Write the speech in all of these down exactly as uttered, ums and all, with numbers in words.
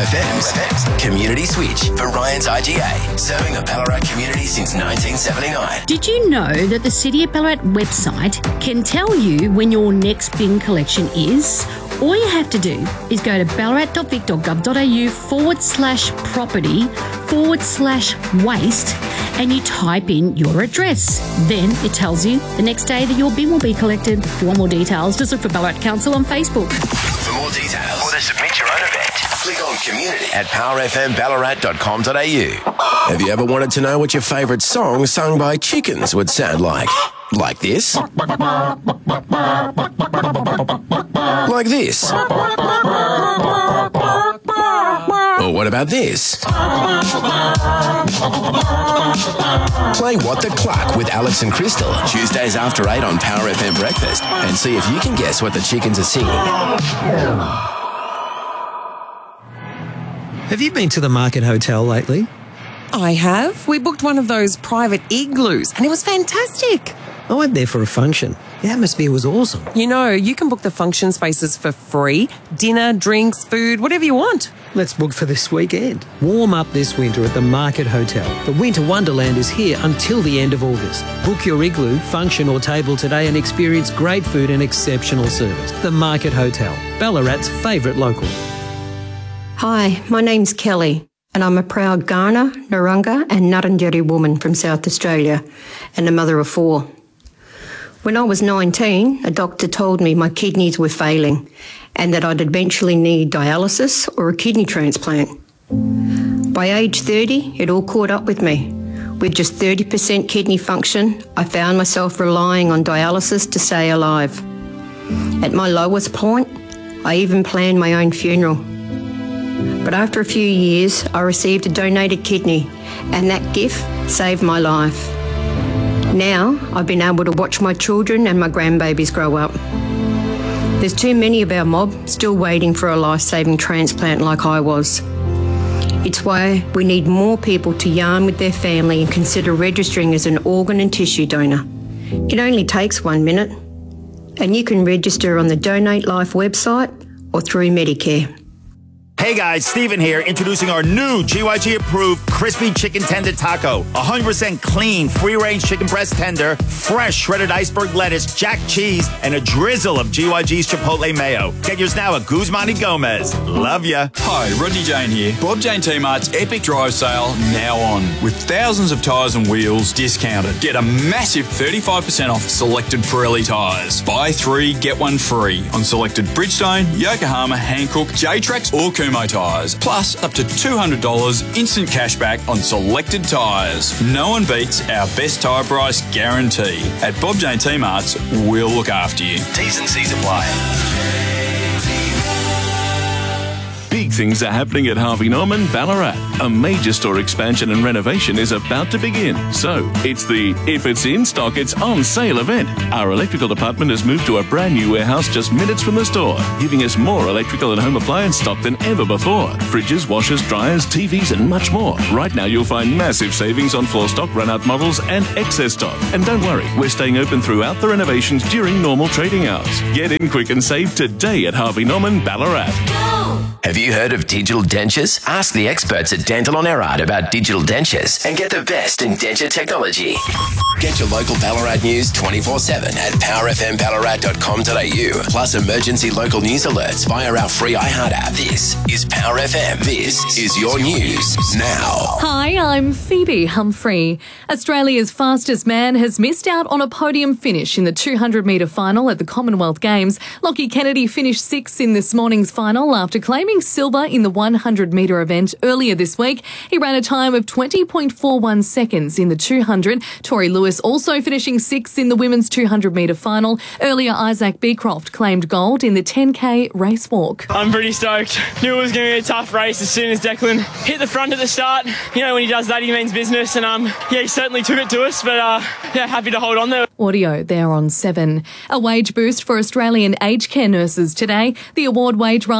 F M's Community Switch for Ryan's I G A, serving the Ballarat community since nineteen seventy-nine. Did you know that the City of Ballarat website can tell you when your next bin collection is? All you have to do is go to ballarat.vic.gov.au forward slash property forward slash waste and you type in your address. Then it tells you the next day that your bin will be collected. If you want more details, just look for Ballarat Council on Facebook. For more details or to submit your own event, click on community at power f m ballarat dot com dot a u. Have you ever wanted to know what your favourite song sung by chickens would sound like? Like this? Like this? Or what about this? Play What the Cluck with Alex and Crystal, Tuesdays after eight on Power F M Breakfast, and see if you can guess what the chickens are singing. Have you been to the Market Hotel lately? I have. We booked one of those private igloos and it was fantastic. I went there for a function. The atmosphere was awesome. You know, you can book the function spaces for free. Dinner, drinks, food, whatever you want. Let's book for this weekend. Warm up this winter at the Market Hotel. The Winter Wonderland is here until the end of August. Book your igloo, function or table today and experience great food and exceptional service. The Market Hotel, Ballarat's favourite local. Hi, my name's Kelly and I'm a proud Kaurna, Narungga and Ngarrindjeri woman from South Australia and a mother of four. When I was nineteen, a doctor told me my kidneys were failing and that I'd eventually need dialysis or a kidney transplant. By age thirty, it all caught up with me. With just thirty percent kidney function, I found myself relying on dialysis to stay alive. At my lowest point, I even planned my own funeral. But after a few years, I received a donated kidney, and that gift saved my life. Now, I've been able to watch my children and my grandbabies grow up. There's too many of our mob still waiting for a life-saving transplant like I was. It's why we need more people to yarn with their family and consider registering as an organ and tissue donor. It only takes one minute, and you can register on the Donate Life website or through Medicare. Hey guys, Steven here, introducing our new G Y G-approved crispy chicken tender taco. one hundred percent clean, free-range chicken breast tender, fresh shredded iceberg lettuce, jack cheese, and a drizzle of G Y G's Chipotle mayo. Get yours now at Guzman y Gomez. Love ya. Hi, Rodney Jane here. Bob Jane T-Mart's Epic Drive Sale now on. With thousands of tyres and wheels discounted. Get a massive thirty-five percent off selected Pirelli tyres. Buy three, get one free on selected Bridgestone, Yokohama, Hankook, J-Trax or Kumho tyres. Plus up to two hundred dollars instant cashback on selected tyres. No one beats our best tyre price guarantee. At Bob Jane T-Mart's, we'll look after you. T's and C's apply. Big things are happening at Harvey Norman, Ballarat. A major store expansion and renovation is about to begin. So, it's the If It's In Stock, It's On Sale event. Our electrical department has moved to a brand new warehouse just minutes from the store, giving us more electrical and home appliance stock than ever before. Fridges, washers, dryers, T Vs and much more. Right now you'll find massive savings on floor stock, run-out models and excess stock. And don't worry, we're staying open throughout the renovations during normal trading hours. Get in quick and save today at Harvey Norman, Ballarat. Have you heard of digital dentures? Ask the experts at Dental on Erard about digital dentures and get the best in denture technology. Get your local Ballarat news twenty-four seven at power f m ballarat dot com dot a u. Plus emergency local news alerts via our free iHeart app. This is Power F M. This is your news now. Hi, I'm Phoebe Humphrey. Australia's fastest man has missed out on a podium finish in the two hundred metre final at the Commonwealth Games. Lockie Kennedy finished sixth in this morning's final after claiming silver in the one hundred metre event earlier this week. He ran a time of twenty point four one seconds in the two hundred. Tori Lewis also finishing sixth in the women's two hundred metre final. Earlier, Isaac Beecroft claimed gold in the ten K race walk. I'm pretty stoked. Knew it was going to be a tough race as soon as Declan hit the front at the start. You know, when he does that, he means business, and um, yeah, he certainly took it to us, but uh, yeah, happy to hold on there. Audio there on seven. A wage boost for Australian aged care nurses today. The award wage rise means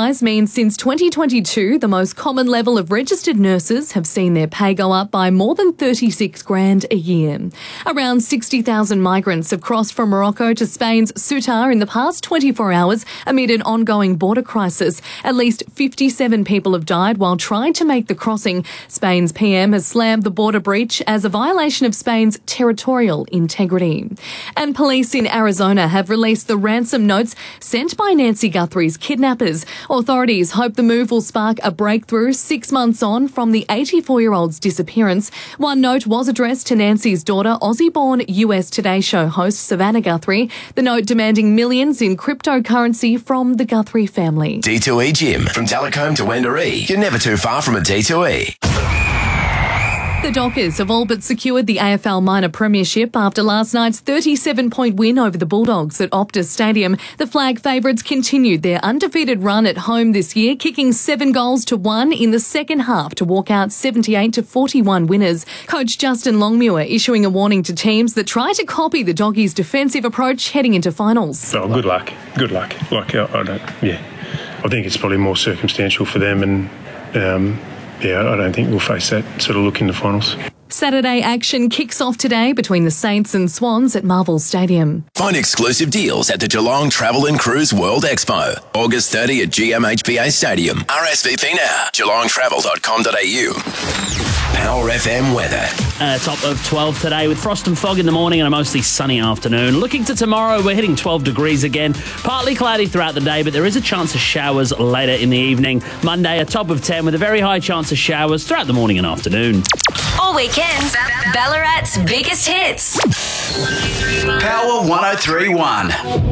means since twenty twenty-two, the most common level of registered nurses have seen their pay go up by more than thirty-six grand a year. Around sixty thousand migrants have crossed from Morocco to Spain's Ceuta in the past twenty-four hours amid an ongoing border crisis. At least fifty-seven people have died while trying to make the crossing. Spain's P M has slammed the border breach as a violation of Spain's territorial integrity. And police in Arizona have released the ransom notes sent by Nancy Guthrie's kidnappers. Authorities hope the move will spark a breakthrough six months on from the eighty-four-year-old's disappearance. One note was addressed to Nancy's daughter, Aussie-born U S Today show host Savannah Guthrie, the note demanding millions in cryptocurrency from the Guthrie family. D two E Gym. From Talcombe to Wendouree, you're never too far from a D two E. The Dockers have all but secured the A F L Minor Premiership after last night's thirty-seven point win over the Bulldogs at Optus Stadium. The flag favourites continued their undefeated run at home this year, kicking seven goals to one in the second half to walk out seventy-eight to forty-one winners. Coach Justin Longmuir issuing a warning to teams that try to copy the Doggies' defensive approach heading into finals. Oh, good luck. Good luck. Like, I, I don't, yeah. I think it's probably more circumstantial for them and... Um, Yeah, I don't think we'll face that sort of look in the finals. Saturday action kicks off today between the Saints and Swans at Marvel Stadium. Find exclusive deals at the Geelong Travel and Cruise World Expo, August thirtieth at G M H B A Stadium. R S V P now, geelong travel dot com dot a u. Power F M weather. Uh, top of twelve today with frost and fog in the morning and a mostly sunny afternoon. Looking to tomorrow, we're hitting twelve degrees again. Partly cloudy throughout the day, but there is a chance of showers later in the evening. Monday, a top of ten with a very high chance of showers throughout the morning and afternoon. All weekends, Ballarat's biggest hits. Power one oh three point one.